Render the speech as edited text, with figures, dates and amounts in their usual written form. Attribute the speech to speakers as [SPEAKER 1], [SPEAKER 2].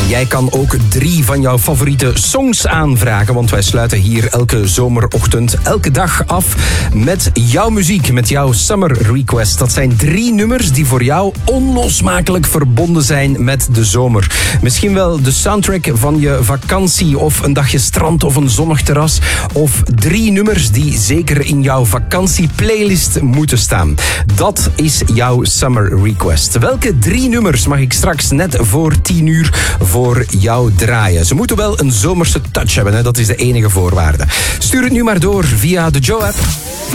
[SPEAKER 1] Jij kan ook 3 van jouw favoriete songs aanvragen, want wij sluiten hier elke zomerochtend, elke dag af met jouw muziek, met jouw Summer Request. Dat zijn 3 nummers die voor jou onlosmakelijk verbonden zijn met de zomer. Misschien wel de soundtrack van je vakantie of een dagje strand of een zonnig terras. Of 3 nummers die zeker in jouw vakantieplaylist moeten staan. Dat is jouw Summer Request. Welke 3 nummers mag ik straks net voor 10 uur voor jou draaien? Ze moeten wel een zomerse touch hebben, hè? Dat is de enige voorwaarde. Stuur het nu maar door via de Joe-app.